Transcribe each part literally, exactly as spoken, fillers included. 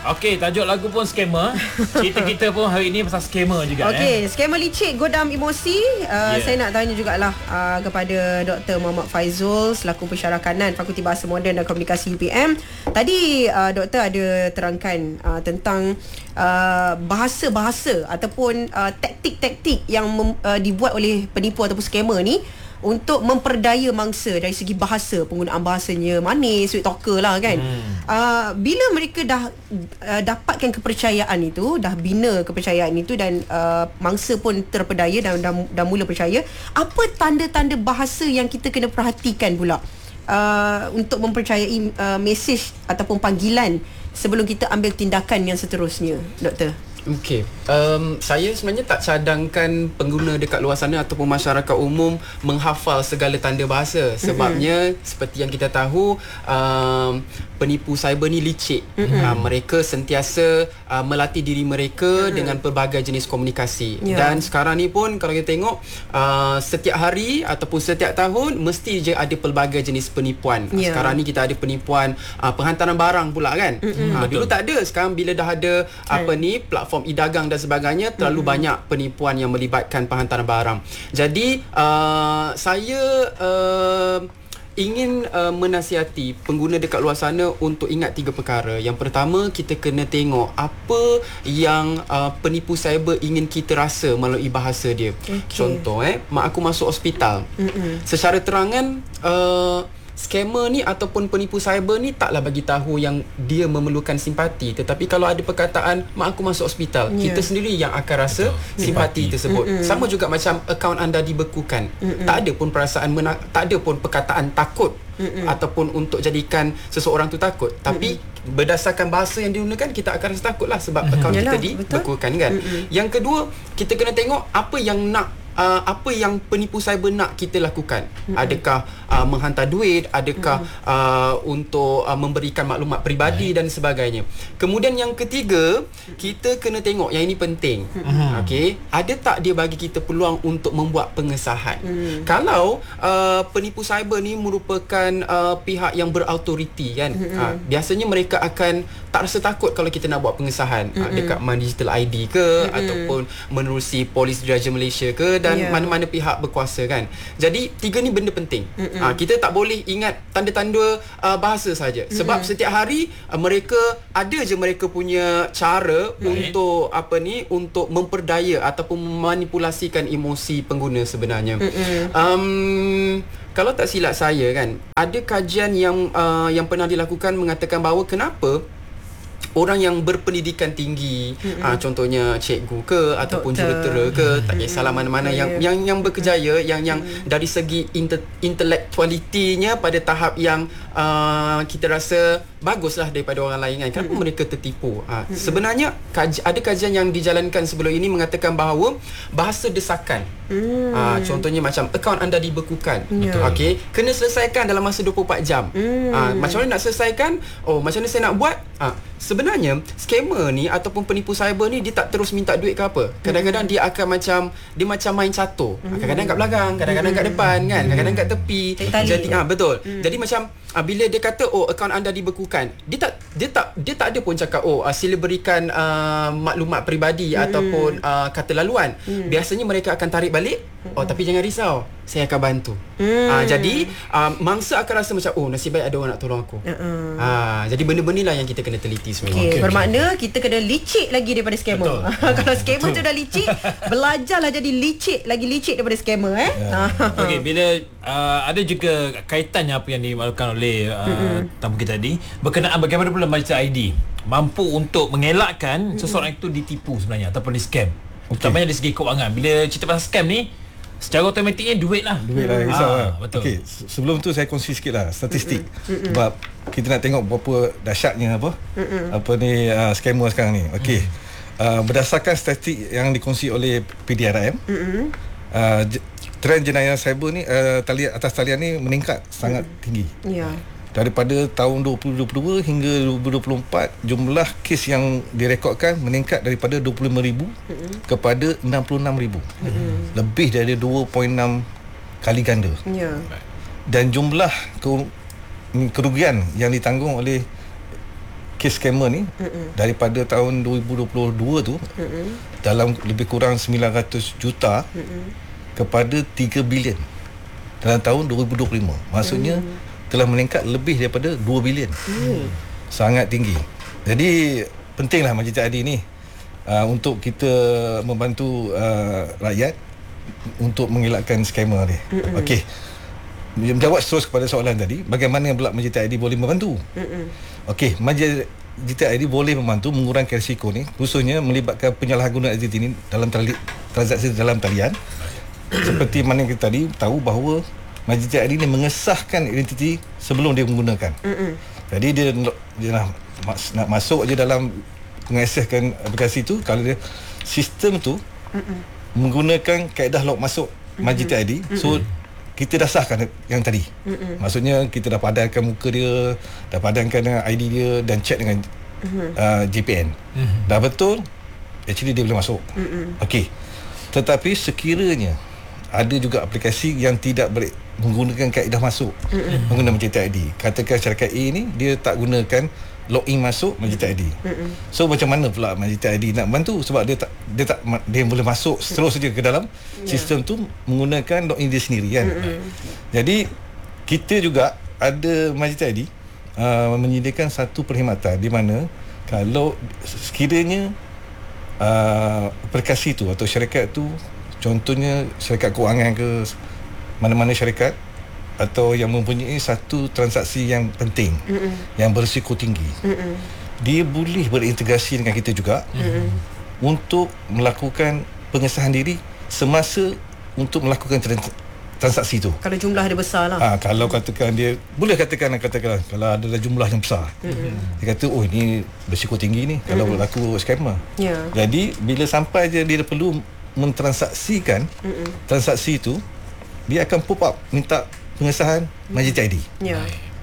Okey, tajuk lagu pun scammer. Cerita kita pun hari ini pasal scammer juga. Okey, eh. scammer licik godam emosi. uh, yeah. Saya nak tanya jugalah uh, kepada Doktor Muhammad Faizul selaku pensyarah kanan Fakulti Bahasa Moden dan Komunikasi U P M. Tadi uh, doktor ada terangkan uh, tentang uh, bahasa-bahasa ataupun uh, taktik-taktik yang mem, uh, dibuat oleh penipu ataupun scammer ni untuk memperdaya mangsa dari segi bahasa, penggunaan bahasanya manis, sweet talker lah kan. hmm. uh, Bila mereka dah uh, dapatkan kepercayaan itu, dah bina kepercayaan itu dan uh, mangsa pun terpedaya dan dah, dah mula percaya, apa tanda-tanda bahasa yang kita kena perhatikan pula uh, untuk mempercayai uh, mesej ataupun panggilan sebelum kita ambil tindakan yang seterusnya, Doktor? Okey, um, saya sebenarnya tak cadangkan pengguna dekat luar sana ataupun masyarakat umum menghafal segala tanda bahasa. Sebabnya mm-hmm. seperti yang kita tahu, um, penipu cyber ni licik. Mm-hmm. Uh, mereka sentiasa uh, melatih diri mereka mm-hmm. dengan pelbagai jenis komunikasi. Yeah. Dan sekarang ni pun kalau kita tengok, uh, setiap hari ataupun setiap tahun mesti je ada pelbagai jenis penipuan. Yeah. Sekarang ni kita ada penipuan uh, penghantaran barang pula kan. Mm-hmm. Uh, dulu tak ada, sekarang bila dah ada apa right. ni platform e-dagang dan sebagainya, terlalu mm-hmm. banyak penipuan yang melibatkan penghantaran barang. Jadi uh, saya uh, ingin uh, menasihati pengguna dekat luar sana untuk ingat tiga perkara. Yang pertama, kita kena tengok apa yang uh, penipu cyber ingin kita rasa melalui bahasa dia. Okay. Contoh eh, mak aku masuk hospital. Mm-hmm. Secara terangan uh, scammer ni ataupun penipu cyber ni taklah bagi tahu yang dia memerlukan simpati, tetapi kalau ada perkataan mak aku masuk hospital, yeah. kita sendiri yang akan rasa betul. Simpati mm. tersebut. Mm-mm. Sama juga macam akaun anda dibekukan. Mm-mm. Tak ada pun perasaan mena- tak ada pun perkataan takut. Mm-mm. Ataupun untuk jadikan seseorang tu takut, tapi Mm-mm. berdasarkan bahasa yang digunakan kita akan rasa takut lah sebab mm-hmm. akaun kita dibekukan kan. Mm-mm. Yang kedua, kita kena tengok apa yang nak Uh, apa yang penipu cyber nak kita lakukan. Mm-hmm. Adakah uh, menghantar duit, adakah mm-hmm. uh, untuk uh, memberikan maklumat peribadi right. dan sebagainya. Kemudian yang ketiga, kita kena tengok yang ini penting. Mm-hmm. Okey, ada tak dia bagi kita peluang untuk membuat pengesahan. Mm-hmm. Kalau uh, penipu cyber ni merupakan uh, pihak yang berautoriti kan. Mm-hmm. Uh, biasanya mereka akan tak rasa takut kalau kita nak buat pengesahan mm-hmm. uh, dekat My Digital I D ke mm-hmm. ataupun menerusi Polis Diraja Malaysia ke dan yeah. mana-mana pihak berkuasa kan. Jadi tiga ni benda penting. Uh, kita tak boleh ingat tanda-tanda uh, bahasa saja. Sebab Mm-mm. setiap hari uh, mereka ada je mereka punya cara right. untuk apa ni, untuk memperdaya ataupun memanipulasikan emosi pengguna sebenarnya. Um, kalau tak silap saya kan, ada kajian yang uh, yang pernah dilakukan mengatakan bahawa kenapa orang yang berpendidikan tinggi, mm-hmm. uh, contohnya cikgu ke ataupun jurutera ke, tak kisahlah mana-mana mm-hmm. yang yang yang berkejaya, yang yang mm-hmm. dari segi inter, intelektualitinya pada tahap yang uh, kita rasa baguslah daripada orang lain kan. Kenapa mm-hmm. mereka tertipu? Uh, mm-hmm. Sebenarnya kaj, ada kajian yang dijalankan sebelum ini mengatakan bahawa bahasa desakan, mm. uh, contohnya macam akaun anda dibekukan, yeah. okey, kena selesaikan dalam masa dua puluh empat jam. Mm. Uh, macam mana nak selesaikan? Oh, macam mana saya nak buat? Uh, sebenarnya scammer ni ataupun penipu cyber ni dia tak terus minta duit ke apa. Kadang-kadang mm. dia akan macam dia macam main catur. Mm. Kadang-kadang kat belakang, kadang-kadang mm. kat depan kan, kadang-kadang kat tepi. Tali. Jadi ah betul. Mm. Jadi macam ah, bila dia kata oh akaun anda dibekukan, dia tak dia tak dia tak ada pun cakap oh uh, sila berikan uh, maklumat peribadi mm. ataupun uh, kata laluan. Mm. Biasanya mereka akan tarik balik. Oh tapi jangan risau, saya akan bantu. Mm. Uh, jadi uh, mangsa akan rasa macam oh nasib baik ada orang nak tolong aku. Uh-uh. Uh, jadi benda-benda lah yang kita kena teliti sebenarnya. Okay, okay, bermakna okay. kita kena licik lagi daripada scammer. Kalau scammer Betul. tu dah licik, belajarlah jadi licik, lagi licik daripada scammer eh. Yeah. Okey, bila uh, ada juga kaitannya apa yang dimaklumkan oleh uh, mm-hmm. tamu kita tadi berkenaan bagaimana pula Digital I D mampu untuk mengelakkan mm-hmm. seseorang itu ditipu sebenarnya ataupun di scam. Okay. Utamanya dari segi kewangan. Bila cerita pasal scam ni, secara automatiknya duit lah. Duit lah, risau ha, lah. Betul. Okay, sebelum tu saya kongsi sikit lah statistik. Mm-mm. Sebab kita nak tengok berapa dahsyatnya apa Mm-mm. apa ni uh, scammer sekarang ni. Okay, mm. uh, berdasarkan statistik yang dikongsi oleh P D R M, uh, j- trend jenayah cyber ni uh, talian, atas talian ni meningkat sangat mm. tinggi. Ya. Yeah. Daripada tahun dua ribu dua puluh dua hingga dua ribu dua puluh empat, jumlah kes yang direkodkan meningkat daripada dua puluh lima ribu mm-hmm. kepada enam puluh enam ribu. Mm-hmm. Lebih dari dua perpuluhan enam kali ganda. Yeah. Dan jumlah kerugian yang ditanggung oleh kes scammer ni Mm-mm. daripada tahun dua ribu dua puluh dua tu Mm-mm. dalam lebih kurang sembilan ratus juta Mm-mm. kepada tiga bilion dalam tahun dua ribu dua puluh lima. Maksudnya mm. telah meningkat lebih daripada dua bilion. Mm. Sangat tinggi. Jadi pentinglah Majlis Ijtihadi ni uh, untuk kita membantu uh, rakyat untuk mengelakkan scammer ni. Mm-mm. Okey. Menjawab terus kepada soalan tadi, bagaimana pula Majlis Ijtihadi boleh membantu? Okey, Majlis Ijtihadi boleh membantu mengurangkan risiko ni, khususnya melibatkan penyalahgunaan identiti ini dalam tali, transaksi dalam talian. Seperti mana kita tadi tahu bahawa Majlis Ijtihadi ni mengesahkan identiti sebelum dia menggunakan. Mm-mm. Jadi dia, dia nak, nak masuk je dalam mengesahkan aplikasi tu, kalau dia sistem tu Mm-mm. menggunakan kaedah log masuk Majlis Ijtihadi, so kita dah sahkan yang tadi. Mm-mm. Maksudnya kita dah padankan muka dia, dah padankan dengan I D dia dan check dengan mm-hmm. uh, J P N. Mm-hmm. Dah betul, actually dia boleh masuk. Mm-hmm. Okey. Tetapi sekiranya ada juga aplikasi yang tidak boleh menggunakan kaedah masuk mm-hmm. menggunakan Majlis Ijtihadi. Katakan syarikat A ni dia tak gunakan login masuk Majlis Ijtihadi. Mm-hmm. So macam mana pula Majlis Ijtihadi nak bantu, sebab dia tak dia tak dia boleh masuk terus saja ke dalam yeah. sistem tu menggunakan login dia sendiri kan. Mm-hmm. Jadi kita juga ada Majlis Ijtihadi uh, menyediakan satu perkhidmatan di mana kalau sekiranya uh, aplikasi tu atau syarikat tu, contohnya syarikat kewangan ke mana-mana syarikat atau yang mempunyai satu transaksi yang penting, Mm-mm. yang berisiko tinggi, Mm-mm. dia boleh berintegrasi dengan kita juga Mm-mm. untuk melakukan pengesahan diri semasa untuk melakukan trans- transaksi tu. Kalau jumlah dia besar lah. Ha, kalau katakan dia boleh katakan katakan kalau ada jumlah yang besar, Mm-mm. dia kata oh ini berisiko tinggi ni kalau Mm-mm. berlaku scammer. Yeah. Jadi bila sampai je dia perlu mentransaksikan Mm-mm. transaksi tu, dia akan pop up minta pengesahan Majlis Ijtihadi. Ya.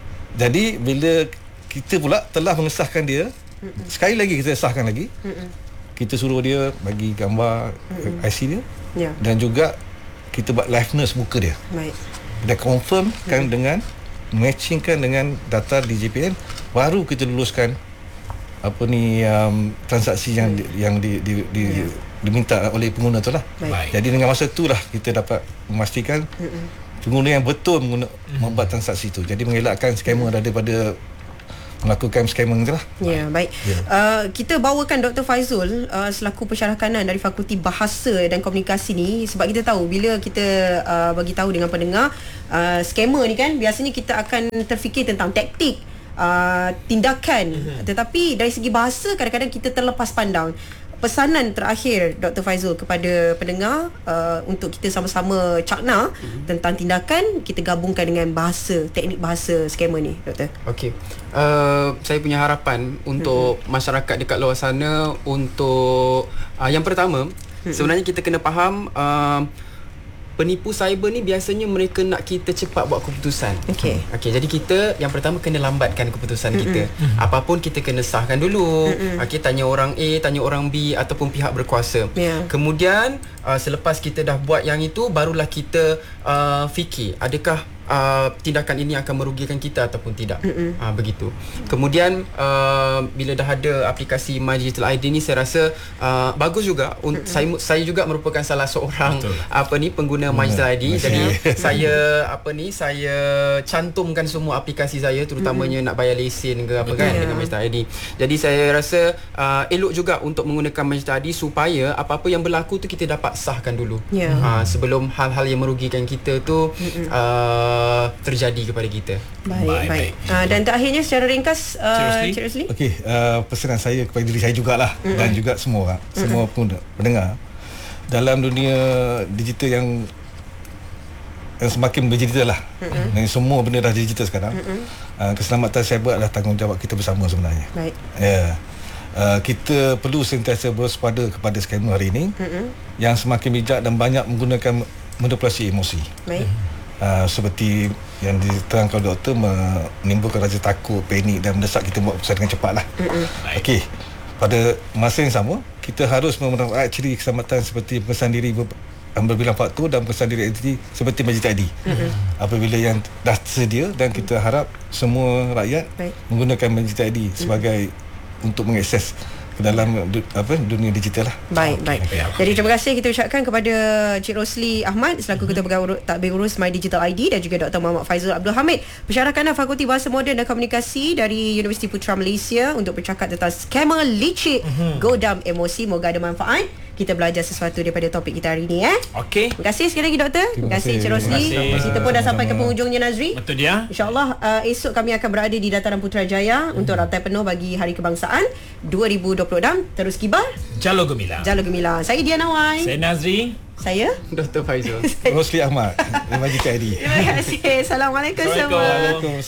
Jadi bila kita pula telah mengesahkan dia, Mm-mm. sekali lagi kita sahkan lagi, Mm-mm. kita suruh dia bagi gambar Mm-mm. I C dia, ya. Dan juga kita buat liveness muka dia. Baik. Kita confirmkan Mm-mm. dengan matchingkan dengan data di J P N, baru kita luluskan apa ni um, transaksi yang di, yang di, di, di yeah. diminta oleh pengguna tu lah. Baik. Jadi dengan masa tu lah kita dapat memastikan Mm-mm. pengguna yang betul mengguna, mm. membuat transaksi itu. Jadi mengelakkan scammer daripada melakukan scammer je lah. Ya, baik. Yeah. Uh, kita bawakan Doktor Faizul uh, selaku pensyarah kanan dari Fakulti Bahasa dan Komunikasi ni, sebab kita tahu bila kita uh, bagi tahu dengan pendengar uh, scammer ni kan, biasanya kita akan terfikir tentang taktik, uh, tindakan, mm-hmm. tetapi dari segi bahasa kadang-kadang kita terlepas pandang. Pesanan terakhir Doktor Faizul kepada pendengar uh, untuk kita sama-sama cakna mm-hmm. tentang tindakan, kita gabungkan dengan bahasa, teknik bahasa scammer ni, Doktor. Okey. Uh, saya punya harapan untuk mm-hmm. masyarakat dekat luar sana untuk uh, yang pertama, mm-hmm. sebenarnya kita kena faham uh, penipu cyber ni biasanya mereka nak kita cepat buat keputusan. Okey. Okey, jadi kita yang pertama kena lambatkan keputusan Mm-mm. kita. Mm-mm. Apapun kita kena sahkan dulu. Okey, tanya orang A, tanya orang B ataupun pihak berkuasa. Yeah. Kemudian uh, selepas kita dah buat yang itu, barulah kita uh, fikir adakah Uh, tindakan ini akan merugikan kita ataupun tidak. uh, begitu. Kemudian uh, bila dah ada aplikasi MyDigital I D ni, saya rasa uh, bagus juga. Un- saya saya juga merupakan salah seorang Betul. apa ni pengguna MyDigital I D. Masih. Jadi saya apa ni saya cantumkan semua aplikasi saya, terutamanya mm-hmm. nak bayar lesen ke apa Betul. kan yeah. dengan MyDigital I D. Jadi saya rasa uh, elok juga untuk menggunakan MyDigital I D supaya apa-apa yang berlaku tu kita dapat sahkan dulu. Yeah. Uh, sebelum hal-hal yang merugikan kita tu mm-hmm. uh, terjadi kepada kita. Baik, baik. baik. Uh, dan terakhirnya secara ringkas, uh, Cik Rosli. Okey, uh, pesanan saya kepada diri saya jugalah mm-hmm. dan juga semua orang, mm-hmm. semua pengguna, pendengar. Dalam dunia digital yang yang semakin berdigital lah. Mm-hmm. Dan semua benda dah digital sekarang. Mm-hmm. Uh, keselamatan cyber adalah tanggungjawab kita bersama sebenarnya. Baik. Ya. Yeah. Uh, kita perlu sentiasa berwaspada kepada scammer hari ini mm-hmm. yang semakin bijak dan banyak menggunakan manipulasi emosi. Baik. Uh, seperti yang diterangkan doktor, menimbulkan rasa takut, panik dan mendesak kita buat keputusan dengan cepat lah. Mm-hmm. Okey, pada masa yang sama kita harus menerapkan ciri keselamatan seperti pengesahan diri ber, berbilang faktor dan pengesahan diri identiti seperti Majlis Ijtihadi. Mm-hmm. Apabila yang dah tersedia, dan kita harap semua rakyat Baik. menggunakan Majlis Ijtihadi sebagai mm-hmm. untuk mengakses ke dalam du, apa dunia digital lah. Baik, baik. Okay, okay. Jadi terima kasih kita ucapkan kepada Cik Rosli Ahmad selaku Ketua Pegawai Tadbir Urus My Digital I D dan juga Doktor Muhammad Faizul Abdul Hamid, Pensyarah Kanan Fakulti Bahasa Moden dan Komunikasi dari Universiti Putra Malaysia untuk bercakap tentang skamer licik mm-hmm. godam emosi. Moga ada manfaat. Kita belajar sesuatu daripada topik kita hari ini eh. Okey. Terima kasih sekali lagi doktor. Terima kasih Cik Rosli. Terima kasih. Kita pun dah sampai ke penghujungnya Nazri. Betul dia. InsyaAllah uh, esok kami akan berada di Dataran Putrajaya hmm. untuk rantai penuh bagi Hari Kebangsaan dua ribu dua puluh enam. Terus kibar Jalo Gemilang. Jalo Gemilang. Saya Diana Wai. Saya Nazri. Saya Doktor Faizul. Rosli Ahmad, Majid I D. Terima kasih. Assalamualaikum semua. Assalamualaikum.